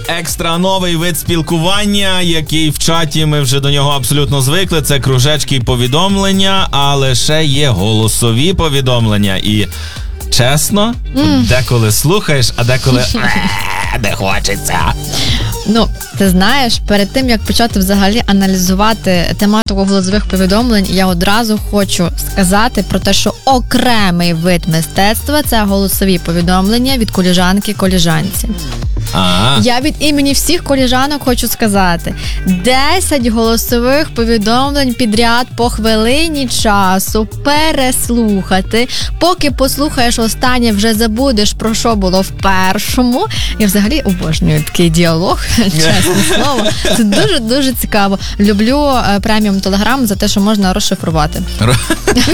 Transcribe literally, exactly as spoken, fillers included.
екстра новий вид спілкування, який в чаті ми вже до нього абсолютно звикли. Це кружечки і повідомлення, але ще є голосові повідомлення. І чесно, mm. деколи слухаєш, а деколи не хочеться. Ну, ти знаєш, перед тим, як почати взагалі аналізувати тематику голосових повідомлень, я одразу хочу сказати про те, що окремий вид мистецтва – це голосові повідомлення від коліжанки коліжанці. А-а. Я від імені всіх коліжанок хочу сказати, десять голосових повідомлень підряд по хвилині часу переслухати, поки послухаєш останнє, вже забудеш, про що було в першому. Я взагалі обожнюю такий діалог, чесне слово. Це дуже-дуже цікаво. Люблю преміум Телеграм за те, що можна розшифрувати.